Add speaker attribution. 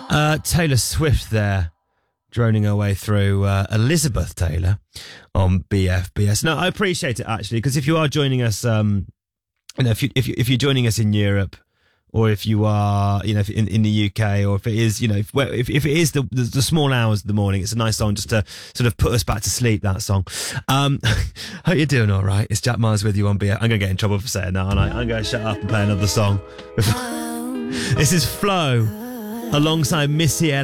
Speaker 1: Taylor Swift there, droning her way through Elizabeth Taylor on BFBS. No, I appreciate it actually, because if you are joining us, if you're joining us in Europe, or if you are, in the UK, or if it is, if it is the small hours of the morning, it's a nice song just to sort of put us back to sleep, that song. Hope you're doing all right. It's Jack Myers with you on BF. I'm going to get in trouble for saying that, aren't I? I'm going to shut up and play another song. This is Flo alongside Missy